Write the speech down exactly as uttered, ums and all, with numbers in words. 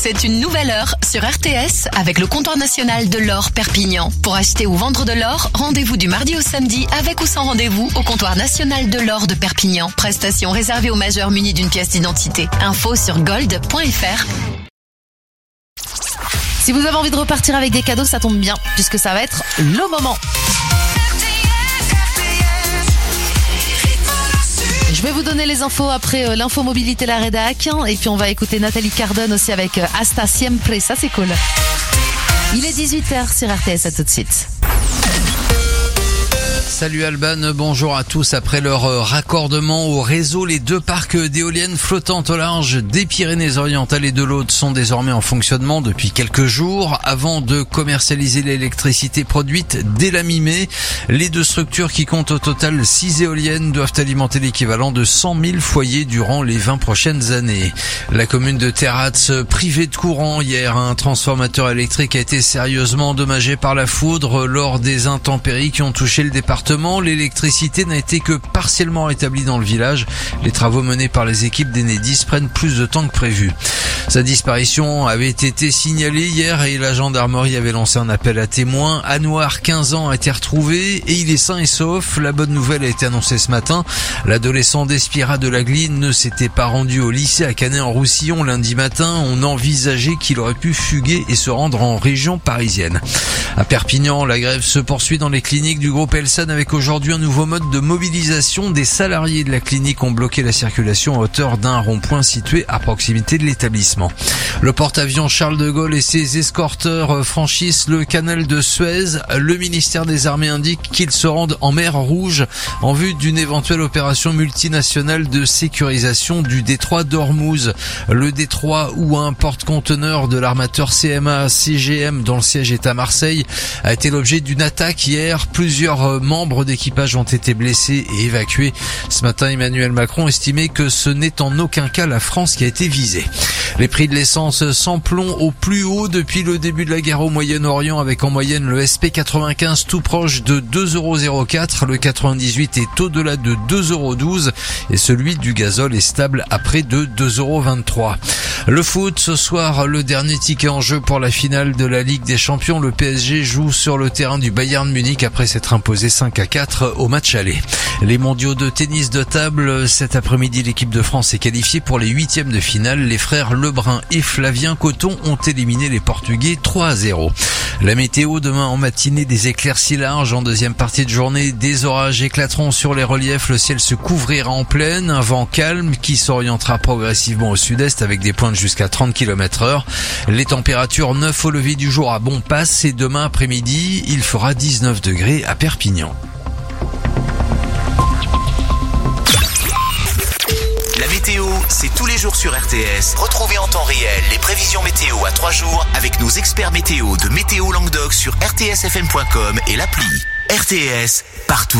C'est une nouvelle heure sur R T S avec le comptoir national de l'or Perpignan. Pour acheter ou vendre de l'or, rendez-vous du mardi au samedi avec ou sans rendez-vous au comptoir national de l'or de Perpignan. Prestation réservée aux majeurs munis d'une pièce d'identité. Info sur gold point f r. Si vous avez envie de repartir avec des cadeaux, ça tombe bien, puisque ça va être le moment. Je vais vous donner les infos après euh, l'info mobilité la rédac, et puis on va écouter Nathalie Cardone aussi avec euh, Hasta Siempre, ça c'est cool. Il est dix-huit heures sur R T S, à tout de suite. Salut Alban, bonjour à tous. Après leur raccordement au réseau, les deux parcs d'éoliennes flottantes au large des Pyrénées-Orientales et de l'Aude sont désormais en fonctionnement depuis quelques jours. Avant de commercialiser l'électricité produite dès la mi-mai, les deux structures qui comptent au total six éoliennes doivent alimenter l'équivalent de cent mille foyers durant les vingt prochaines années. La commune de Terrats, privée de courant hier, un transformateur électrique a été sérieusement endommagé par la foudre lors des intempéries qui ont touché le département. L'électricité n'a été que partiellement rétablie dans le village. Les travaux menés par les équipes d'Enedis prennent plus de temps que prévu. Sa disparition avait été signalée hier et la gendarmerie avait lancé un appel à témoins. Anouar, quinze ans, a été retrouvé et il est sain et sauf. La bonne nouvelle a été annoncée ce matin. L'adolescent d'Espira de la Gline ne s'était pas rendu au lycée à Canet-en-Roussillon lundi matin. On envisageait qu'il aurait pu fuguer et se rendre en région parisienne. À Perpignan, la grève se poursuit dans les cliniques du groupe Elsan avec aujourd'hui un nouveau mode de mobilisation. Des salariés de la clinique ont bloqué la circulation à hauteur d'un rond-point situé à proximité de l'établissement. Le porte-avions Charles de Gaulle et ses escorteurs franchissent le canal de Suez. Le ministère des Armées indique qu'ils se rendent en mer Rouge en vue d'une éventuelle opération multinationale de sécurisation du détroit d'Ormuz. Le détroit où un porte-conteneur de l'armateur C M A C G M dont le siège est à Marseille a été l'objet d'une attaque hier. Plusieurs membres d'équipage ont été blessés et évacués. Ce matin, Emmanuel Macron estimait que ce n'est en aucun cas la France qui a été visée. Les prix de l'essence s'emplont au plus haut depuis le début de la guerre au Moyen-Orient, avec en moyenne le S P quatre-vingt-quinze tout proche de deux euros zéro quatre, le quatre-vingt-dix-huit est au-delà de deux euros douze et celui du gazole est stable à près de deux euros vingt-trois. Le foot, ce soir, le dernier ticket en jeu pour la finale de la Ligue des Champions. Le P S G joue sur le terrain du Bayern Munich après s'être imposé cinq à quatre au match aller. Les mondiaux de tennis de table, cet après-midi, l'équipe de France est qualifiée pour les huitièmes de finale. Les frères Lebrun et Flavien Coton ont éliminé les Portugais trois à zéro. La météo, demain en matinée, des éclaircies larges. En deuxième partie de journée, des orages éclateront sur les reliefs. Le ciel se couvrira en pleine. Un vent calme qui s'orientera progressivement au sud-est avec des pointes jusqu'à trente kilomètres heure. Les températures neuf au lever du jour à Bonpass et demain après-midi, il fera dix-neuf degrés à Perpignan. La météo, c'est tous les jours sur R T S. Retrouvez en temps réel les prévisions météo à trois jours avec nos experts météo de Météo Languedoc sur r t s f m point com et l'appli. R T S, partout.